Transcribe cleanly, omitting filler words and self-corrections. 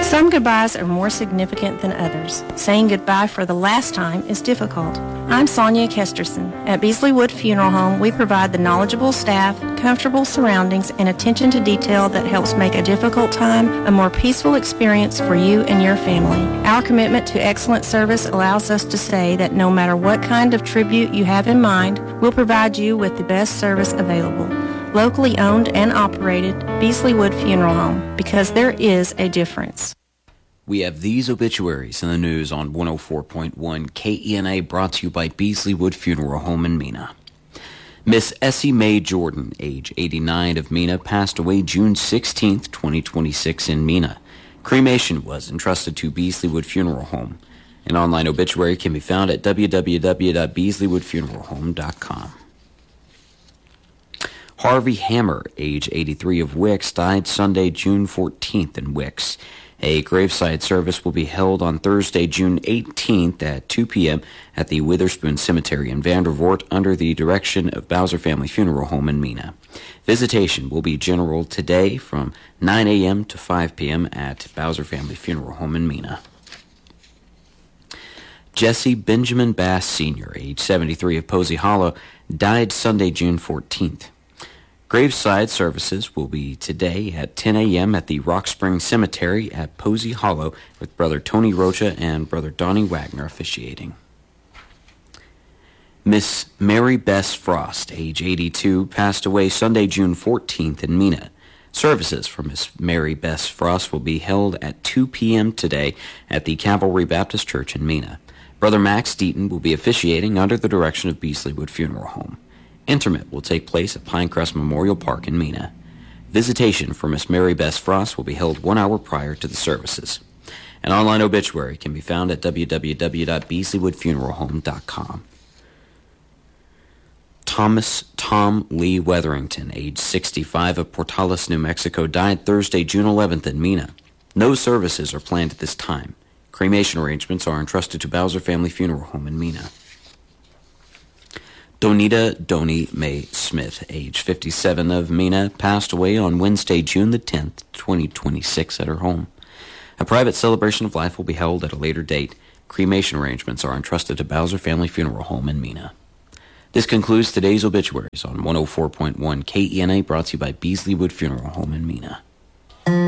Some goodbyes are more significant than others. Saying goodbye for the last time is difficult. I'm Sonia Kesterson. At Beasley Wood Funeral Home, we provide the knowledgeable staff, comfortable surroundings, and attention to detail that helps make a difficult time a more peaceful experience for you and your family. Our commitment to excellent service allows us to say that no matter what kind of tribute you have in mind, we'll provide you with the best service available. Locally owned and operated, Beasley Wood Funeral Home, because there is a difference. We have these obituaries in the news on 104.1 KENA, brought to you by Beasley Wood Funeral Home in Mena. Miss Essie Mae Jordan, age 89, of Mena, passed away June 16, 2026 in Mena. Cremation was entrusted to Beasley Wood Funeral Home. An online obituary can be found at www.beasleywoodfuneralhome.com. Harvey Hammer, age 83, of Wicks, died Sunday, June 14th in Wicks. A graveside service will be held on Thursday, June 18th at 2 p.m. at the Witherspoon Cemetery in Vandervoort under the direction of Bowser Family Funeral Home in Mena. Visitation will be general today from 9 a.m. to 5 p.m. at Bowser Family Funeral Home in Mena. Jesse Benjamin Bass Sr., age 73, of Posey Hollow, died Sunday, June 14th. Graveside services will be today at 10 a.m. at the Rock Spring Cemetery at Posey Hollow, with Brother Tony Rocha and Brother Donnie Wagner officiating. Miss Mary Bess Frost, age 82, passed away Sunday, June 14th in Mena. Services for Miss Mary Bess Frost will be held at 2 p.m. today at the Cavalry Baptist Church in Mena. Brother Max Deaton will be officiating under the direction of Beasley Wood Funeral Home. Interment will take place at Pinecrest Memorial Park in Mena. Visitation for Miss Mary Bess Frost will be held 1 hour prior to the services. An online obituary can be found at www.beasleywoodfuneralhome.com. Thomas Tom Lee Wetherington, age 65, of Portales, New Mexico, died Thursday, June 11th in Mena. No services are planned at this time. Cremation arrangements are entrusted to Bowser Family Funeral Home in Mena. Donita Donnie Mae Smith, age 57, of Mena, passed away on Wednesday, June the 10th, 2026 at her home. A private celebration of life will be held at a later date. Cremation arrangements are entrusted to Bowser Family Funeral Home in Mena. This concludes today's obituaries on 104.1 KENA, brought to you by Beasley Wood Funeral Home in Mena.